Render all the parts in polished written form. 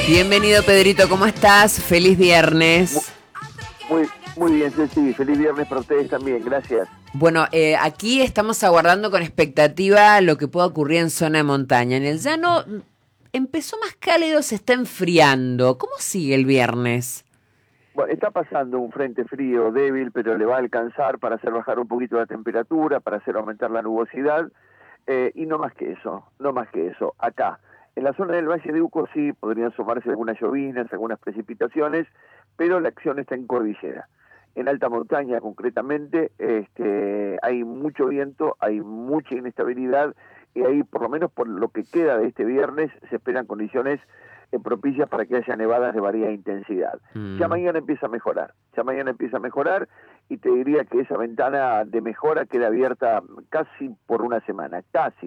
Bienvenido, Pedrito, ¿cómo estás? Feliz viernes. Muy bien, Ceci. Feliz viernes para ustedes también. Gracias. Bueno, aquí estamos aguardando con expectativa lo que pueda ocurrir en zona de montaña. En el llano empezó más cálido, se está enfriando. ¿Cómo sigue el viernes? Bueno, está pasando un frente frío débil, pero le va a alcanzar para hacer bajar un poquito la temperatura, para hacer aumentar la nubosidad, y no más que eso, no más que eso. Acá, en la zona del Valle de Uco sí podrían sumarse algunas llovinas, algunas precipitaciones, pero la acción está en cordillera. En alta montaña, concretamente, hay mucho viento, hay mucha inestabilidad, y ahí, por lo menos por lo que queda de este viernes, se esperan condiciones propicias para que haya nevadas de variada intensidad. Ya mañana empieza a mejorar, y te diría que esa ventana de mejora queda abierta casi por una semana.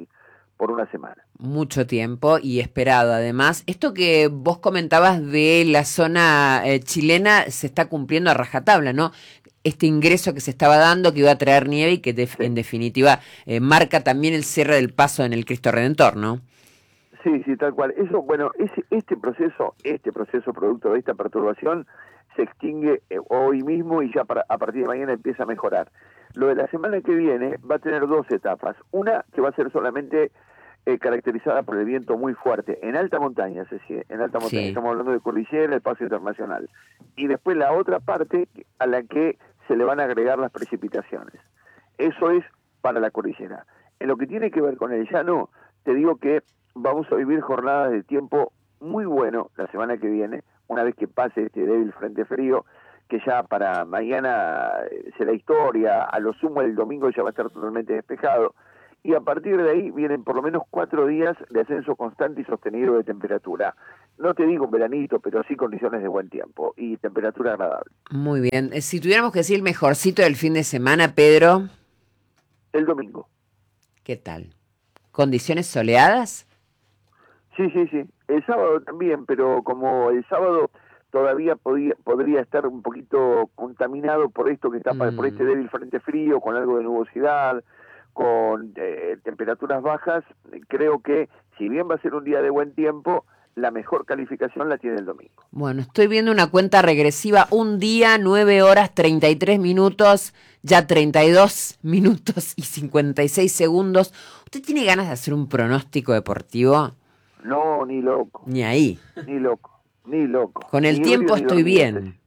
Mucho tiempo y esperado. Además, esto que vos comentabas de la zona chilena se está cumpliendo a rajatabla, ¿no? Este ingreso que se estaba dando, que iba a traer nieve y que en definitiva marca también el cierre del paso en el Cristo Redentor, ¿no? Sí, tal cual. Eso, bueno, este proceso producto de esta perturbación se extingue hoy mismo y ya a partir de mañana empieza a mejorar. Lo de la semana que viene va a tener dos etapas. Una que va a ser solamente caracterizada por el viento muy fuerte en alta montaña, en alta montaña. Sí. Estamos hablando de cordillera, el paso internacional. Y después la otra parte a la que se le van a agregar las precipitaciones. Eso es para la cordillera. En lo que tiene que ver con el llano, te digo que vamos a vivir jornadas de tiempo muy bueno la semana que viene, una vez que pase este débil frente frío, que ya para mañana será historia, a lo sumo el domingo ya va a estar totalmente despejado, y a partir de ahí vienen por lo menos 4 días de ascenso constante y sostenido de temperatura. No te digo veranito, pero sí condiciones de buen tiempo y temperatura agradable. Muy bien. Si tuviéramos que decir el mejorcito del fin de semana, Pedro. El domingo. ¿Qué tal? ¿Condiciones soleadas? Sí. El sábado también, pero como el sábado todavía podría estar un poquito contaminado por esto que está por este débil frente frío, con algo de nubosidad, con temperaturas bajas, creo que si bien va a ser un día de buen tiempo, la mejor calificación la tiene el domingo. Bueno, estoy viendo una cuenta regresiva, un día, 9 horas, 33 minutos, ya 32 minutos y 56 segundos. ¿Usted tiene ganas de hacer un pronóstico deportivo? No, ni loco. Ni ahí. Ni loco. Con el tiempo estoy bien.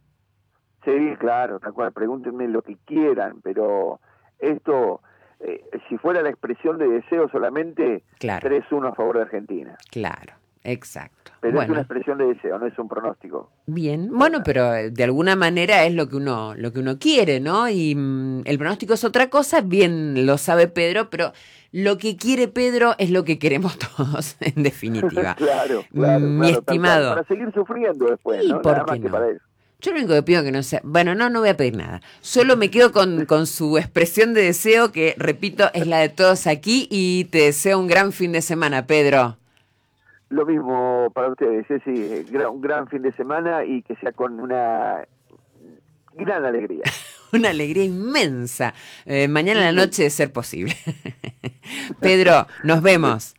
Sí, claro, tal cual. Pregúntenme lo que quieran, pero esto, si fuera la expresión de deseo solamente, claro. 3-1 a favor de Argentina. Claro, exacto. Pero bueno. Es una expresión de deseo, no es un pronóstico. Bien, bueno, pero de alguna manera es lo que uno quiere, ¿no? Y el pronóstico es otra cosa, bien lo sabe Pedro, pero lo que quiere Pedro es lo que queremos todos, en definitiva. Claro, mi estimado. Para seguir sufriendo después, ¿no? ¿Por qué no? Para eso. Yo lo único que pido que no sea... Bueno, no voy a pedir nada. Solo me quedo con su expresión de deseo, que, repito, es la de todos aquí, y te deseo un gran fin de semana, Pedro. Lo mismo para ustedes, sí, un gran fin de semana y que sea con una gran alegría. Una alegría inmensa. Mañana a la noche de ser posible. Pedro, nos vemos.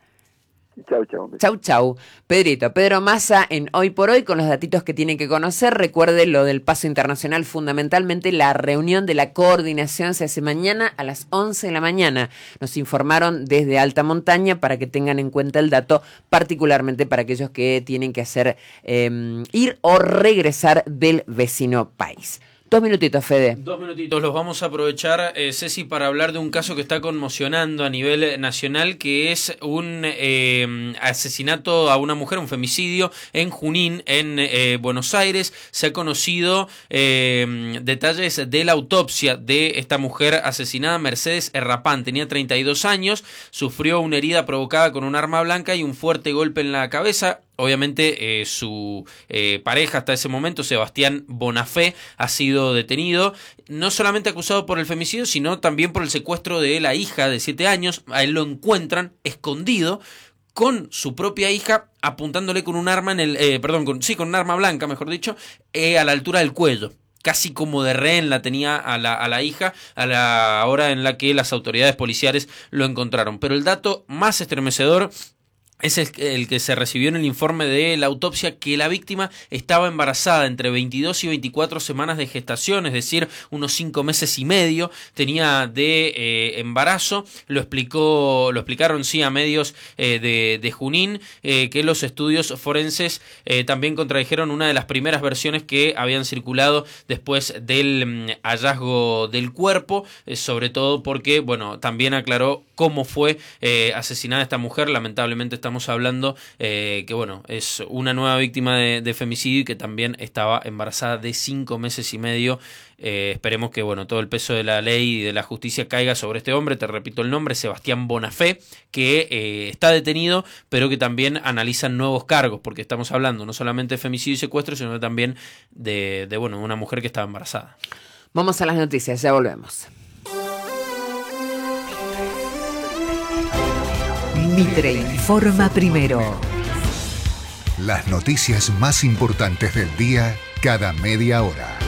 Chau. Pedro Massa en Hoy por Hoy con los datitos que tienen que conocer. Recuerde lo del paso internacional, fundamentalmente la reunión de la coordinación se hace mañana a las 11 de la mañana. Nos informaron desde alta montaña para que tengan en cuenta el dato, particularmente para aquellos que tienen que hacer ir o regresar del vecino país. 2 minutitos, Fede. 2 minutitos, los vamos a aprovechar, Ceci, para hablar de un caso que está conmocionando a nivel nacional, que es un asesinato a una mujer, un femicidio en Junín, en Buenos Aires. Se ha conocido detalles de la autopsia de esta mujer asesinada, Mercedes Errapán. Tenía 32 años, sufrió una herida provocada con un arma blanca y un fuerte golpe en la cabeza. Obviamente su pareja hasta ese momento, Sebastián Bonafé, ha sido detenido, no solamente acusado por el femicidio, sino también por el secuestro de la hija de 7 años. A él lo encuentran escondido con su propia hija, apuntándole con un arma con un arma blanca, mejor dicho, a la altura del cuello. Casi como de rehén la tenía a la hija a la hora en la que las autoridades policiales lo encontraron. Pero el dato más estremecedor es el que se recibió en el informe de la autopsia, que la víctima estaba embarazada entre 22 y 24 semanas de gestación, es decir, unos 5 meses y medio tenía de embarazo. Lo explicaron sí a medios de Junín, que los estudios forenses también contradijeron una de las primeras versiones que habían circulado después del hallazgo del cuerpo, sobre todo porque, bueno, también aclaró cómo fue asesinada esta mujer. Lamentablemente estamos hablando que, bueno, es una nueva víctima de femicidio y que también estaba embarazada de 5 meses y medio. Esperemos que, bueno, todo el peso de la ley y de la justicia caiga sobre este hombre. Te repito el nombre, Sebastián Bonafé, que está detenido, pero que también analizan nuevos cargos, porque estamos hablando no solamente de femicidio y secuestro, sino también de una mujer que estaba embarazada. Vamos a las noticias, ya volvemos. Mitre informa primero. Las noticias más importantes del día cada media hora.